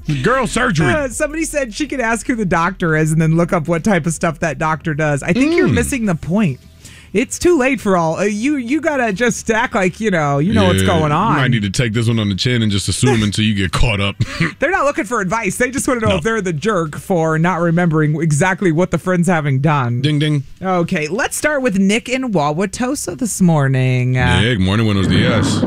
Girl surgery. Somebody said she could ask who the doctor is and then look up what type of stuff that doctor does. I think you're missing the point. It's too late for all. You gotta just act like you know what's going on. You might need to take this one on the chin and just assume until you get caught up. They're not looking for advice. They just want to know if they're the jerk for not remembering exactly what the friend's having done. Ding, ding. Okay, let's start with Nick in Wauwatosa this morning. Nick, morning, buenos dias.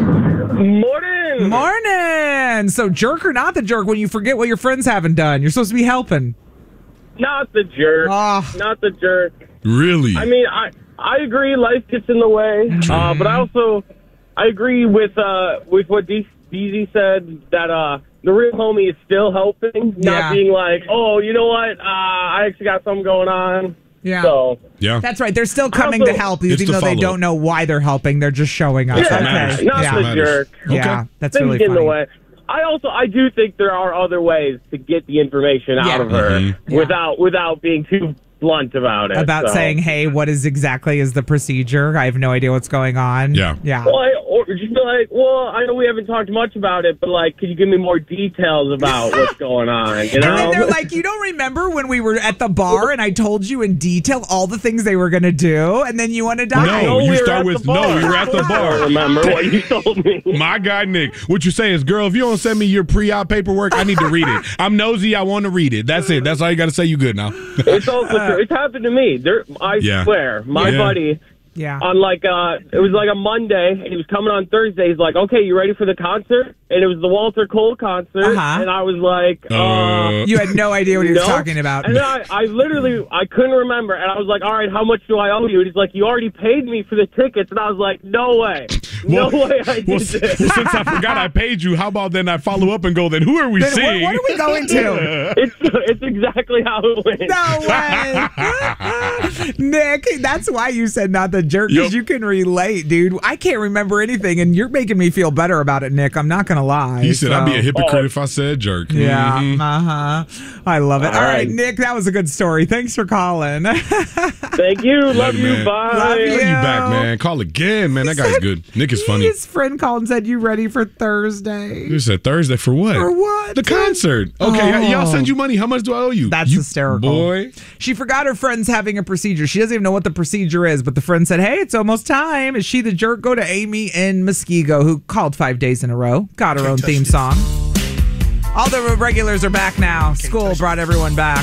Morning. So jerk or not the jerk when you forget what your friends haven't done? You're supposed to be helping. Not the jerk. Not the jerk. Really? I mean, I agree life gets in the way, but I agree with what DZ said, that the real homie is still helping, not being like, oh, you know what, I actually got something going on. Yeah. So, that's right. They're still coming to help, even though they don't know why they're helping. They're just showing up. Not the jerk. Yeah, that's Things really get in the funny. way. I do think there are other ways to get the information out of her without being too blunt about it. About saying, hey, what is the procedure? I have no idea what's going on. Yeah. Well, or just be like, well, I know we haven't talked much about it, but like, could you give me more details about what's going on? You know? And then they're like, you don't remember when we were at the bar and I told you in detail all the things they were going to do, and then you want to die? No, you start with, we were at the bar. I remember what you told me. My guy, Nick, what you say is, girl, if you don't send me your pre-op paperwork, I need to read it. I'm nosy. I want to read it. That's it. That's all you got to say. You good now. It's also true. It's happened to me. I swear, my buddy. Yeah. On it was like a Monday, and he was coming on Thursday. He's like, "Okay, you ready for the concert?" And it was the Walter Cole concert, and I was like, You had no idea what he was talking about. And then I literally couldn't remember, and I was like, "All right, how much do I owe you?" And he's like, "You already paid me for the tickets," and I was like, "No way, no way, I did this." Well, since I forgot I paid you, how about then I follow up and go, then who are we seeing? What are we going to? It's exactly how it went. No way, Nick. That's why you said not the jerk, because you can relate, dude. I can't remember anything, and you're making me feel better about it, Nick. I'm not gonna lie. He said I'd be a hypocrite if I said jerk. Yeah, I love it. All right, Nick, that was a good story. Thanks for calling. Thank you. Love you. Bye. Love you. Love you back, man. Call again, man. That guy's good. Nick is funny. His friend called and said, "You ready for Thursday?" You said Thursday for what? For what? The concert. Okay, y'all send you money. How much do I owe you? That's hysterical. Boy. She forgot her friend's having a procedure. She doesn't even know what the procedure is, but the friend said, hey, it's almost time. Is she the jerk? Go to Amy in Muskego, who called 5 days in a row. Got her own theme song. All the regulars are back now. School brought everyone back.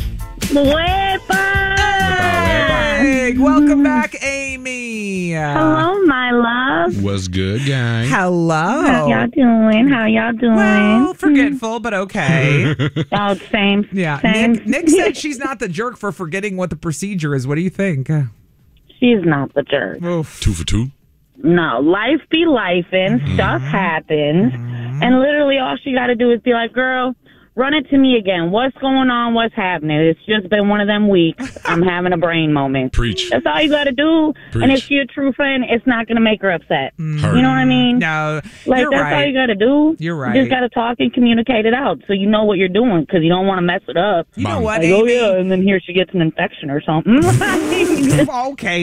Hey, welcome back, Amy. Hello, my love. What's good, gang? Hello. How y'all doing? Well, forgetful, but okay. Oh, same. Yeah. Same. Nick said she's not the jerk for forgetting what the procedure is. What do you think? She's not the jerk. Oof. 2 for 2. No, life be lifing, stuff happens, and literally all she got to do is be like, girl, run it to me again. What's going on? What's happening? It's just been one of them weeks. I'm having a brain moment. Preach. That's all you got to do. Preach. And if she's a true friend, it's not going to make her upset. Her. You know what I mean? No, Like, you're that's right. all you got to do. You're right. You just got to talk and communicate it out so you know what you're doing, because you don't want to mess it up. You know what, Like, Amy? oh, yeah, and then here she gets an infection or something. Okay,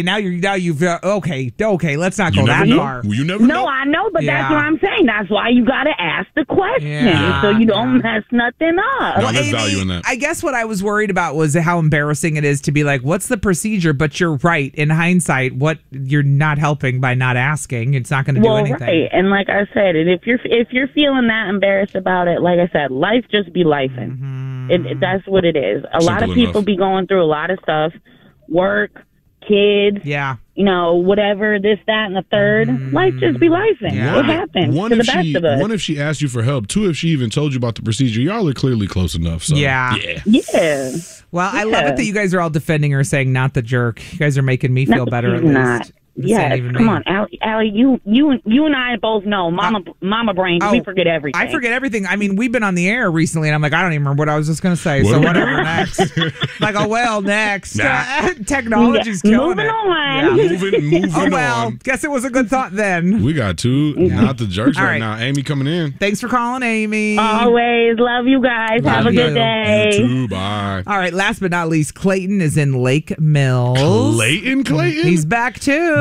okay. Let's not go You that never know. far. You never know. No, I know, but Yeah. that's what I'm saying. That's why you got to ask the question Yeah. so you don't mess nothing up. No, there's value in that. I guess what I was worried about was how embarrassing it is to be like, what's the procedure? But you're right. In hindsight, you're not helping by not asking. It's not going to do anything. Right. And like I said, and if you're feeling that embarrassed about it, like I said, life just be lifing. That's what it is. A lot of Simple people enough. be going through a lot of stuff, work, kids, Yeah. whatever, this, that, and the third. Life just be lifing. Yeah. It happens to the best of us. One, if she asked you for help. 2, if she even told you about the procedure. Y'all are clearly close enough. So. Yeah. Yeah. Well, I love it that you guys are all defending her, saying not the jerk. You guys are making me feel better at she's least. not. This Yes, ain't even come me. on, Allie. You and I both know, Mama brain. We forget everything. I forget everything. I mean, we've been on the air recently, and I'm like, I don't even remember what I was just going to say. So whatever, next. Like, next. Technology's killing Moving it. on. Yeah. Moving Oh, well, on. guess it was a good thought then. We got 2, not the jerks All right right. now. Amy coming in. Thanks for calling, Amy. Always love you guys. Have a you. good day. You too. Bye. All right, last but not least, Clayton is in Lake Mills. Clayton? He's back too.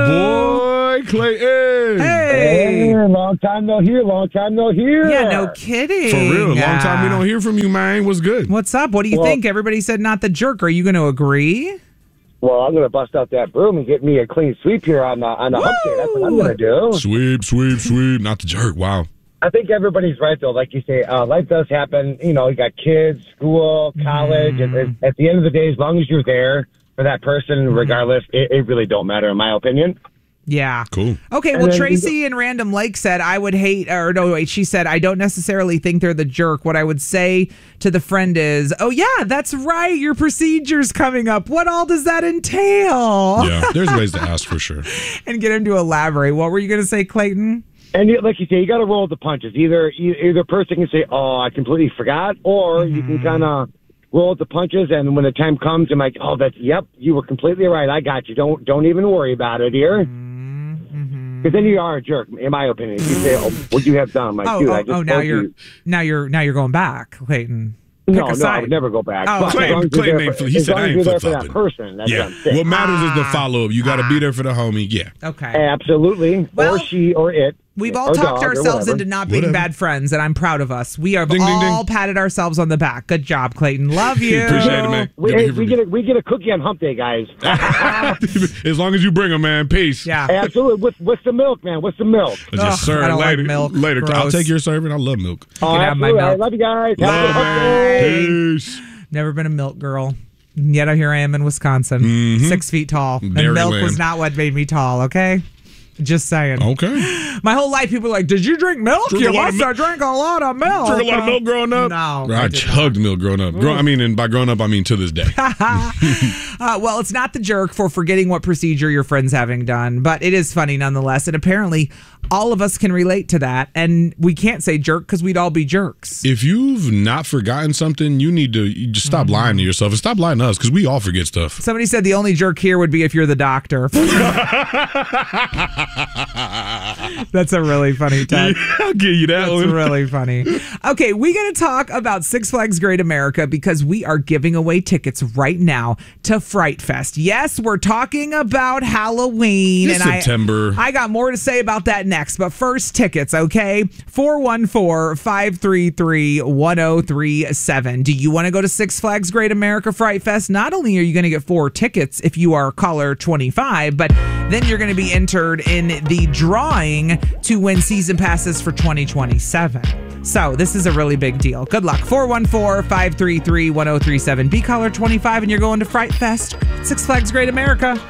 boy, Clayton. Hey. Long time no hear. Yeah, no kidding. For real, long time we don't hear from you, man. What's good? What's up? What do you think? Everybody said not the jerk. Are you going to agree? Well, I'm going to bust out that broom and get me a clean sweep here on the hump day. That's what I'm going to do. Sweep. Not the jerk. Wow. I think everybody's right, though. Like you say, life does happen. You know, you got kids, school, college. And at the end of the day, as long as you're there for that person, regardless, it really don't matter, in my opinion. Yeah. Cool. Okay, well, Tracy in Random Lake said, she said, I don't necessarily think they're the jerk. What I would say to the friend is, oh, yeah, that's right. Your procedure's coming up. What all does that entail? Yeah, there's ways to ask for sure. And get him to elaborate. What were you going to say, Clayton? And like you say, you got to roll the punches. Either person can say, oh, I completely forgot, or you can kind of roll the punches, and when the time comes, I'm like, oh, you were completely right. I got you. Don't even worry about it here. Because then you are a jerk, in my opinion. If you say, "Oh, what you have done?" I'm like, dude, I just now you're going back, Clayton. No, I would never go back. Oh, Clayton, he said I ain't flip flopping. Person, that's yeah, what I'm saying. what matters is the follow up. You got to be there for the homie. Yeah. Okay. Absolutely. Well, or she or it. We've all talked ourselves into not being bad friends, and I'm proud of us. We have all patted ourselves on the back. Good job, Clayton. Love you. Appreciate it, man. We get a cookie on hump day, guys. As long as you bring them, man. Peace. Yeah. Absolutely. What's the milk, man? What's the milk? Just serve I don't later. like milk. Later. Gross. I'll take your serving. I love milk. You can have my milk. I love you guys. Love, man. Peace. Never been a milk girl. Yet here I am in Wisconsin, 6 feet tall. And milk was not what made me tall, okay? Just saying. Okay. My whole life, people are like, did you drink milk? You must have drank a lot of milk. Drink a lot of milk growing up? No. I chugged milk growing up. And by growing up, I mean to this day. Well, it's not the jerk for forgetting what procedure your friend's having done, but it is funny nonetheless. And apparently, all of us can relate to that. And we can't say jerk because we'd all be jerks. If you've not forgotten something, you just stop lying to yourself and stop lying to us because we all forget stuff. Somebody said the only jerk here would be if you're the doctor. That's a really funny tag. Yeah, I'll give you that one. That's really funny. Okay, we got to talk about Six Flags Great America because we are giving away tickets right now to Fright Fest. Yes, we're talking about Halloween. It's September. I got more to say about that next, but first tickets, okay? 414-533-1037. Do you want to go to Six Flags Great America Fright Fest? Not only are you going to get 4 tickets if you are caller 25, but then you're going to be entered in the drawing to win season passes for 2027. So this is a really big deal. Good luck. 414-533-1037. Be caller 25 and you're going to Fright Fest, Six Flags Great America.